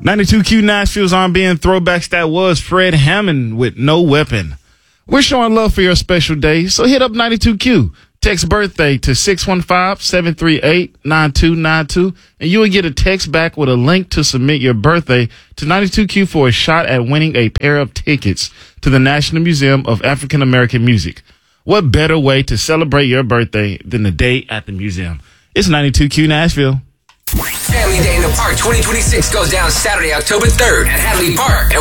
92Q Nashville's R&B throwbacks. That was Fred Hammond with No Weapon. We're showing love for your special day, so hit up 92Q. Text birthday to 615-738-9292, and you will get a text back with a link to submit your birthday to 92Q for a shot at winning a pair of tickets to the National Museum of African American Music. What better way to celebrate your birthday than the day at the museum? It's 92Q Nashville. Family Day in the Park 2026 goes down Saturday, October 3rd at Hadley Park.